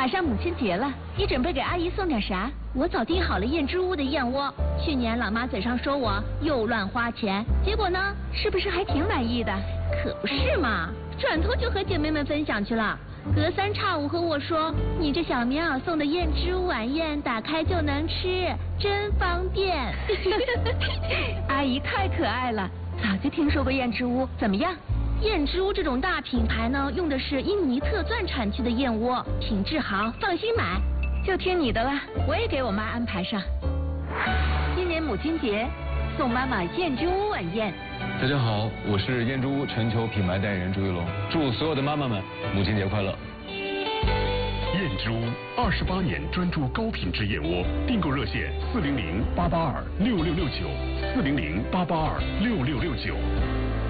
马上母亲节了，你准备给阿姨送点啥？我早订好了燕之屋的燕窝。去年老妈嘴上说我又乱花钱，结果呢，是不是还挺满意的？可不是嘛，转头就和姐妹们分享去了。隔三差五和我说，你这小棉袄送的燕之屋晚宴，打开就能吃，真方便。阿姨太可爱了，早就听说过燕之屋，怎么样？燕之屋这种大品牌呢，用的是印尼特钻产区的燕窝，品质好，放心买。就听你的了，我也给我妈安排上。今年母亲节，送妈妈燕之屋晚宴。 大家好，我是燕之屋全球品牌代言人朱一龙，祝所有的妈妈们母亲节快乐。 燕之屋28年专注高品质燕窝，订购热线400-882-6669，400-882-6669。